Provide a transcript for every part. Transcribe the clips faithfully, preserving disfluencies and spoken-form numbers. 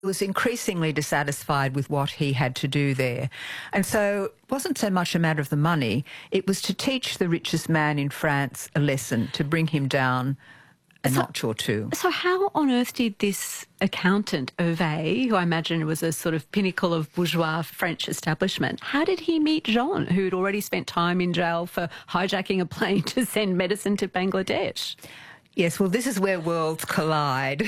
was increasingly dissatisfied with what he had to do there. And so it wasn't so much a matter of the money, it was to teach the richest man in France a lesson, to bring him down a so, notch or two. So how on earth did this accountant, Hervé, who I imagine was a sort of pinnacle of bourgeois French establishment, how did he meet Jean, who'd already spent time in jail for hijacking a plane to send medicine to Bangladesh? Yes, well, this is where worlds collide.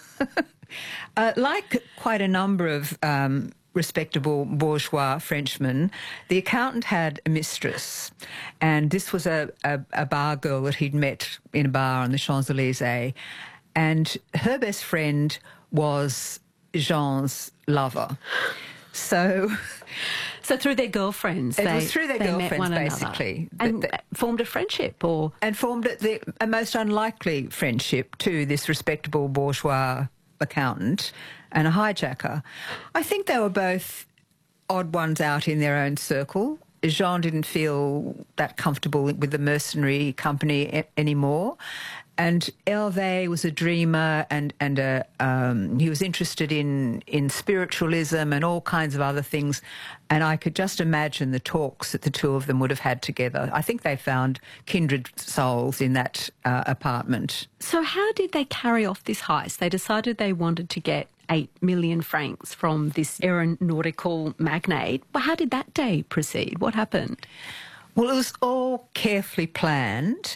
Uh, like quite a number of um, respectable bourgeois Frenchmen, the accountant had a mistress, and this was a, a, a bar girl that he'd met in a bar on the Champs-Élysées, and her best friend was Jean's lover. So... So through their girlfriends, it they, was through their they girlfriends, met one basically, another and they, formed a friendship, or and formed a, the, a most unlikely friendship to this respectable bourgeois accountant and a hijacker. I think they were both odd ones out in their own circle. Jean didn't feel that comfortable with the mercenary company a- anymore. And Hervé was a dreamer, and, and a, um, he was interested in, in spiritualism and all kinds of other things. And I could just imagine the talks that the two of them would have had together. I think they found kindred souls in that uh, apartment. So how did they carry off this heist? They decided they wanted to get eight million francs from this aeronautical magnate. Well, how did that day proceed? What happened? Well, it was all carefully planned.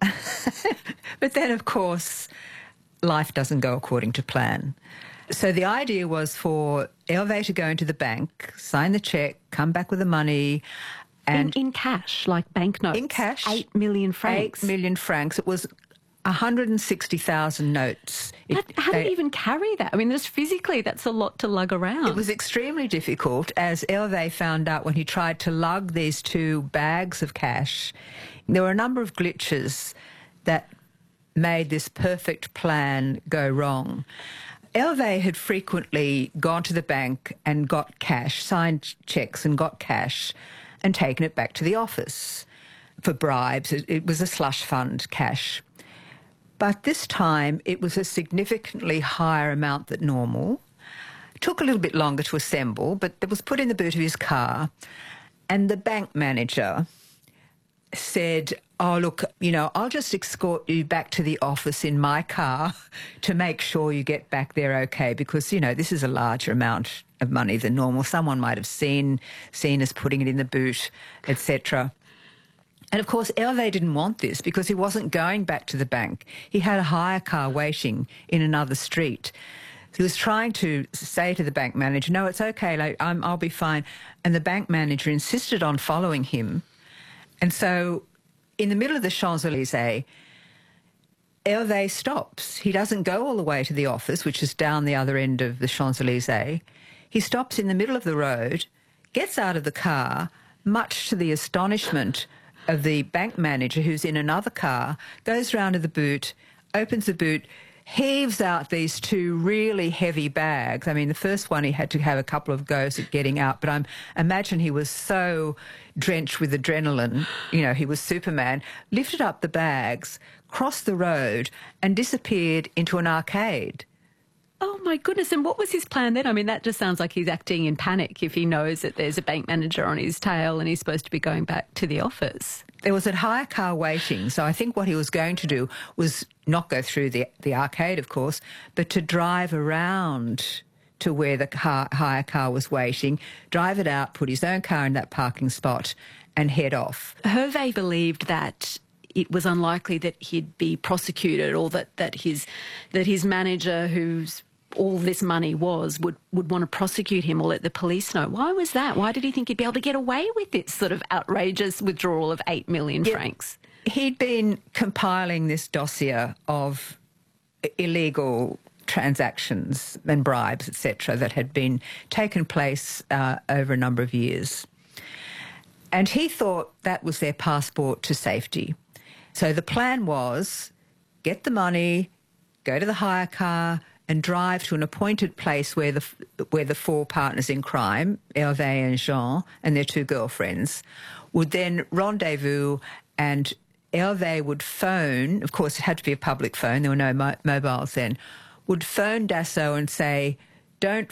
But then, of course, life doesn't go according to plan. So the idea was for Hervé to go into the bank, sign the cheque, come back with the money. And in, in cash, like banknotes? In cash. Eight million francs? Eight million francs. It was one hundred sixty thousand notes. How, It, how they, do you even carry that? I mean, just physically, that's a lot to lug around. It was extremely difficult, as Hervé found out when he tried to lug these two bags of cash. There were a number of glitches that made this perfect plan go wrong. Hervé had frequently gone to the bank and got cash, signed cheques and got cash, and taken it back to the office for bribes. It, it was a slush fund cash. But this time it was a significantly higher amount than normal. It took a little bit longer to assemble, but it was put in the boot of his car. And the bank manager said, oh, look, you know, I'll just escort you back to the office in my car to make sure you get back there okay, because, you know, this is a larger amount of money than normal. Someone might have seen, seen us putting it in the boot, et cetera. And, of course, Hervé didn't want this because he wasn't going back to the bank. He had a hire car waiting in another street. He was trying to say to the bank manager, no, it's okay, like, I'm, I'll be fine. And the bank manager insisted on following him. And so in the middle of the Champs-Élysées, Hervé stops. He doesn't go all the way to the office, which is down the other end of the Champs-Élysées. He stops in the middle of the road, gets out of the car, much to the astonishment of the bank manager, who's in another car, goes round to the boot, opens the boot, heaves out these two really heavy bags. I mean, the first one he had to have a couple of goes at getting out, but I imagine he was so drenched with adrenaline, you know, he was Superman, lifted up the bags, crossed the road and disappeared into an arcade. Oh, my goodness. And what was his plan then? I mean, that just sounds like he's acting in panic if he knows that there's a bank manager on his tail and he's supposed to be going back to the office. There was a hire car waiting, so I think what he was going to do was not go through the, the arcade, of course, but to drive around to where the car, hire car was waiting, drive it out, put his own car in that parking spot and head off. Hervé believed that it was unlikely that he'd be prosecuted, or that, that his that his manager, who's all this money was, would, would want to prosecute him or let the police know. Why was that? Why did he think he'd be able to get away with this sort of outrageous withdrawal of eight million yeah, francs? He'd been compiling this dossier of illegal transactions and bribes, et cetera, that had been taken place uh, over a number of years. And he thought that was their passport to safety. So the plan was get the money, go to the hire car and drive to an appointed place where the where the four partners in crime, Hervé and Jean and their two girlfriends, would then rendezvous, and Hervé would phone, of course it had to be a public phone, there were no mo- mobiles then, would phone Dassault and say, don't